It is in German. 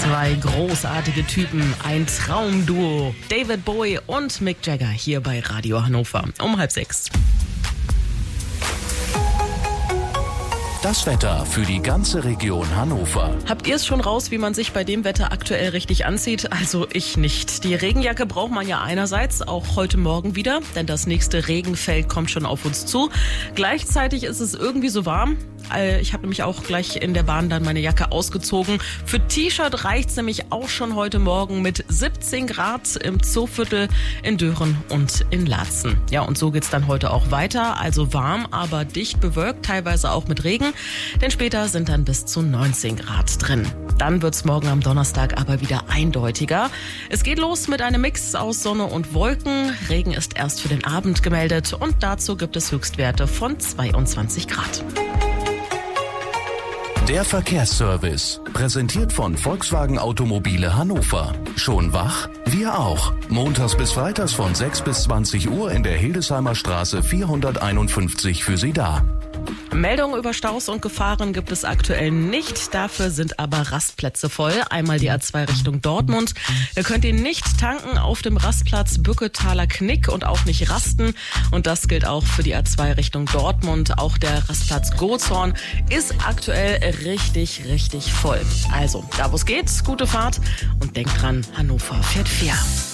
Zwei großartige Typen, ein Traumduo. David Bowie und Mick Jagger hier bei Radio Hannover um 5:30. Das Wetter für die ganze Region Hannover. Habt ihr es schon raus, wie man sich bei dem Wetter aktuell richtig anzieht? Also ich nicht. Die Regenjacke braucht man ja einerseits auch heute Morgen wieder, denn das nächste Regenfeld kommt schon auf uns zu. Gleichzeitig ist es irgendwie so warm. Ich habe nämlich auch gleich in der Bahn dann meine Jacke ausgezogen. Für T-Shirt reicht's nämlich auch schon heute Morgen mit 17 Grad im Zooviertel, in Dören und in Laatzen. Ja, und so geht's dann heute auch weiter. Also warm, aber dicht bewölkt, teilweise auch mit Regen. Denn später sind dann bis zu 19 Grad drin. Dann wird's morgen am Donnerstag aber wieder eindeutiger. Es geht los mit einem Mix aus Sonne und Wolken. Regen ist erst für den Abend gemeldet und dazu gibt es Höchstwerte von 22 Grad. Der Verkehrsservice, präsentiert von Volkswagen Automobile Hannover. Schon wach? Wir auch. Montags bis freitags von 6 bis 20 Uhr in der Hildesheimer Straße 451 für Sie da. Meldungen über Staus und Gefahren gibt es aktuell nicht. Dafür sind aber Rastplätze voll. Einmal die A2 Richtung Dortmund. Ihr könnt ihn nicht tanken auf dem Rastplatz Bücketaler Knick und auch nicht rasten. Und das gilt auch für die A2 Richtung Dortmund. Auch der Rastplatz Goshorn ist aktuell richtig voll. Also, da wo es geht, gute Fahrt. Und denkt dran, Hannover fährt fair.